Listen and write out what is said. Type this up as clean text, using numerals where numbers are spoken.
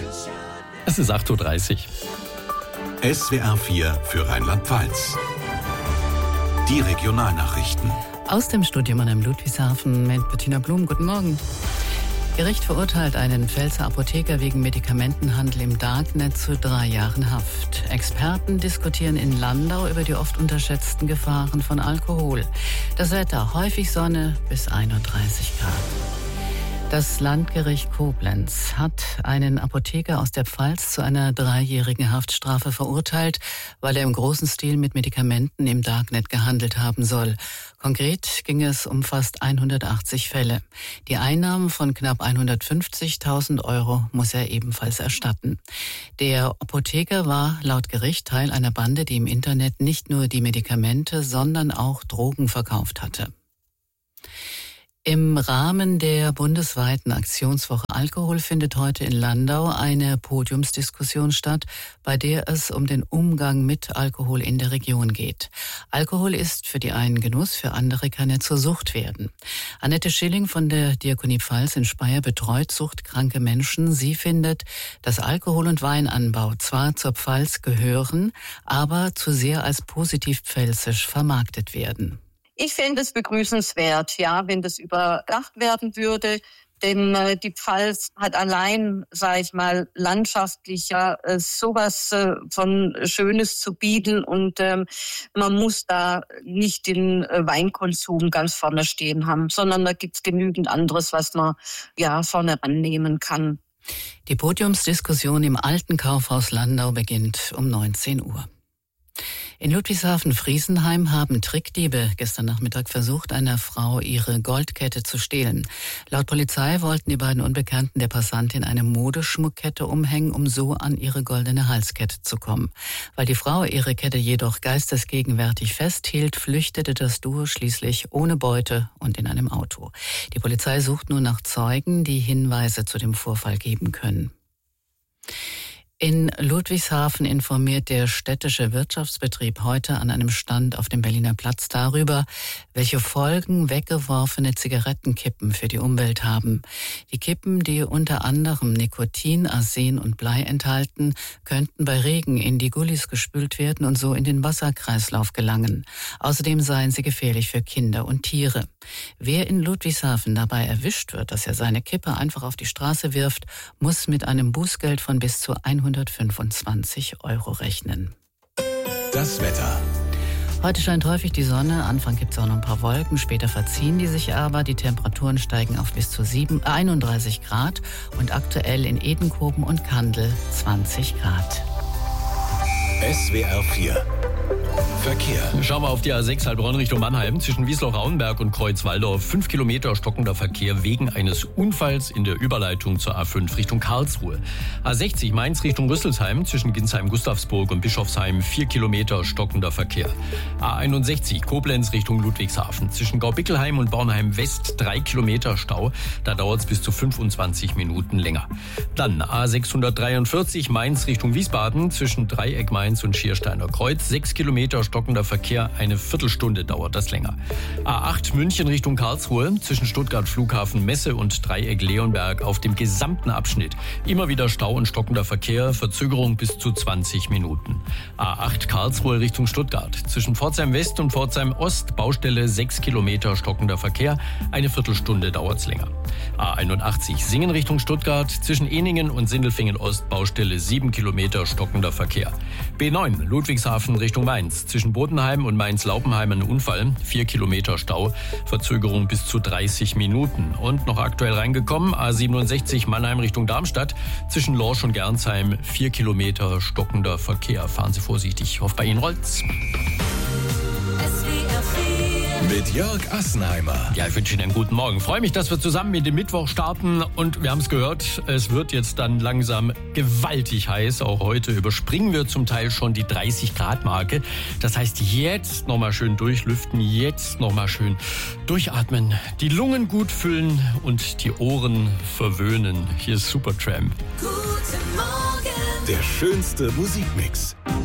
Es ist 8:30 Uhr. SWR 4 für Rheinland-Pfalz. Die Regionalnachrichten. Aus dem Studio Mannheim Ludwigshafen mit Bettina Blum. Guten Morgen. Gericht verurteilt einen Pfälzer Apotheker wegen Medikamentenhandel im Darknet zu 3 Jahren Haft. Experten diskutieren in Landau über die oft unterschätzten Gefahren von Alkohol. Das Wetter, häufig Sonne bis 31 Grad. Das Landgericht Koblenz hat einen Apotheker aus der Pfalz zu einer 3-jährigen Haftstrafe verurteilt, weil er im großen Stil mit Medikamenten im Darknet gehandelt haben soll. Konkret ging es um fast 180 Fälle. Die Einnahmen von knapp 150.000 Euro muss er ebenfalls erstatten. Der Apotheker war laut Gericht Teil einer Bande, die im Internet nicht nur die Medikamente, sondern auch Drogen verkauft hatte. Im Rahmen der bundesweiten Aktionswoche Alkohol findet heute in Landau eine Podiumsdiskussion statt, bei der es um den Umgang mit Alkohol in der Region geht. Alkohol ist für die einen Genuss, für andere kann er zur Sucht werden. Annette Schilling von der Diakonie Pfalz in Speyer betreut suchtkranke Menschen. Sie findet, dass Alkohol- und Weinanbau zwar zur Pfalz gehören, aber zu sehr als positiv pfälzisch vermarktet werden. Ich fände es begrüßenswert, ja, wenn das überdacht werden würde, denn die Pfalz hat allein, sage ich mal, landschaftlich ja sowas von Schönes zu bieten und man muss da nicht den Weinkonsum ganz vorne stehen haben, sondern da gibt's genügend anderes, was man ja vorne annehmen kann. Die Podiumsdiskussion im Alten Kaufhaus Landau beginnt um 19 Uhr. In Ludwigshafen-Friesenheim haben Trickdiebe gestern Nachmittag versucht, einer Frau ihre Goldkette zu stehlen. Laut Polizei wollten die beiden Unbekannten der Passantin eine Modeschmuckkette umhängen, um so an ihre goldene Halskette zu kommen. Weil die Frau ihre Kette jedoch geistesgegenwärtig festhielt, flüchtete das Duo schließlich ohne Beute und in einem Auto. Die Polizei sucht nur nach Zeugen, die Hinweise zu dem Vorfall geben können. In Ludwigshafen informiert der städtische Wirtschaftsbetrieb heute an einem Stand auf dem Berliner Platz darüber, welche Folgen weggeworfene Zigarettenkippen für die Umwelt haben. Die Kippen, die unter anderem Nikotin, Arsen und Blei enthalten, könnten bei Regen in die Gullis gespült werden und so in den Wasserkreislauf gelangen. Außerdem seien sie gefährlich für Kinder und Tiere. Wer in Ludwigshafen dabei erwischt wird, dass er seine Kippe einfach auf die Straße wirft, muss mit einem Bußgeld von bis zu 125 Euro rechnen. Das Wetter. Heute scheint häufig die Sonne, Anfang gibt es auch noch ein paar Wolken, später verziehen die sich aber. Die Temperaturen steigen auf bis zu 31 Grad und aktuell in Edenkoben und Kandel 20 Grad. SWR 4 Verkehr. Schauen wir auf die A6 Heilbronn Richtung Mannheim. Zwischen Wiesloch-Rauenberg und Kreuzwaldorf 5 Kilometer stockender Verkehr wegen eines Unfalls in der Überleitung zur A5 Richtung Karlsruhe. A60 Mainz Richtung Rüsselsheim zwischen Ginsheim-Gustavsburg und Bischofsheim 4 Kilometer stockender Verkehr. A61 Koblenz Richtung Ludwigshafen zwischen Gaubickelheim und Bornheim West 3 Kilometer Stau. Da dauert es bis zu 25 Minuten länger. Dann A643 Mainz Richtung Wiesbaden zwischen Dreieck Mainz und Schiersteiner Kreuz 6 Kilometer stockender Verkehr, eine Viertelstunde dauert das länger. A8 München Richtung Karlsruhe zwischen Stuttgart Flughafen Messe und Dreieck Leonberg auf dem gesamten Abschnitt. Immer wieder Stau und stockender Verkehr, Verzögerung bis zu 20 Minuten. A8 Karlsruhe Richtung Stuttgart zwischen Pforzheim West und Pforzheim Ost Baustelle 6 Kilometer stockender Verkehr, eine Viertelstunde dauert's länger. A81 Singen Richtung Stuttgart zwischen Eningen und Sindelfingen Ost Baustelle 7 Kilometer stockender Verkehr. B9 Ludwigshafen Richtung Mainz zwischen Bodenheim und Mainz-Laupenheim ein Unfall, 4 Kilometer Stau, Verzögerung bis zu 30 Minuten. Und noch aktuell reingekommen, A67 Mannheim Richtung Darmstadt, zwischen Lorsch und Gernsheim 4 Kilometer stockender Verkehr. Fahren Sie vorsichtig, ich hoffe bei Ihnen rollt's. Mit Jörg Assenheimer. Ja, ich wünsche Ihnen einen guten Morgen. Freue mich, dass wir zusammen in den Mittwoch starten und wir haben es gehört, es wird jetzt dann langsam gewaltig heiß. Auch heute überspringen wir zum Teil schon die 30-Grad-Marke. Das heißt, jetzt nochmal schön durchlüften, jetzt nochmal schön durchatmen, die Lungen gut füllen und die Ohren verwöhnen. Hier ist Supertramp. Guten Morgen. Der schönste Musikmix.